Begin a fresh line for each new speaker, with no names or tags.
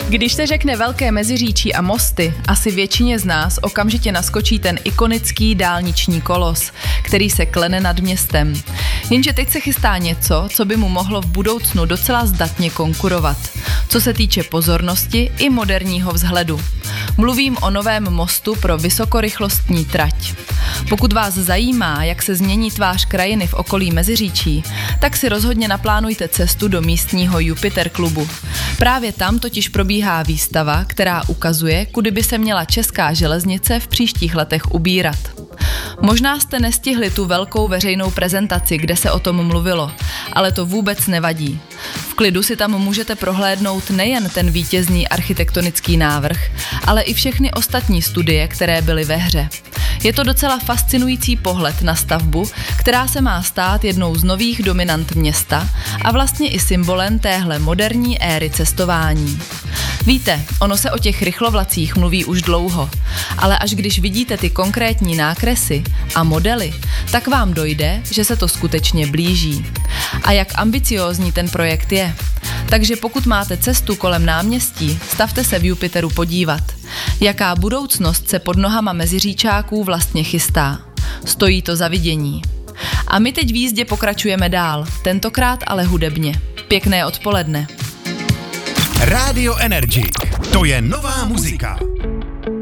Když se řekne Velké Meziříčí a mosty, asi většině z nás okamžitě naskočí ten ikonický dálniční kolos, který se klene nad městem. Jenže teď se chystá něco, co by mu mohlo v budoucnu docela zdatně konkurovat, co se týče pozornosti i moderního vzhledu. Mluvím o novém mostu pro vysokorychlostní trať. Pokud vás zajímá, jak se změní tvář krajiny v okolí Meziříčí, tak si rozhodně naplánujte cestu do místního Jupiter klubu. Právě tam totiž probíhá výstava, která ukazuje, kudy by se měla česká železnice v příštích letech ubírat. Možná jste nestihli tu velkou veřejnou prezentaci, kde se o tom mluvilo, ale to vůbec nevadí. V klidu si tam můžete prohlédnout nejen ten vítězný architektonický návrh, ale i všechny ostatní studie, které byly ve hře. Je to docela fascinující pohled na stavbu, která se má stát jednou z nových dominant města a vlastně i symbolem téhle moderní éry cestování. Víte, ono se o těch rychlovlacích mluví už dlouho, ale až když vidíte ty konkrétní nákresy a modely, tak vám dojde, že se to skutečně blíží. A jak ambiciózní ten projekt je. Takže pokud máte cestu kolem náměstí, stavte se v Jupiteru podívat. Jaká budoucnost se pod nohama Meziříčáků vlastně chystá. Stojí to za vidění. A my teď v jízdě pokračujeme dál, tentokrát ale hudebně. Pěkné odpoledne.
Radio Energy. To je nová muzika.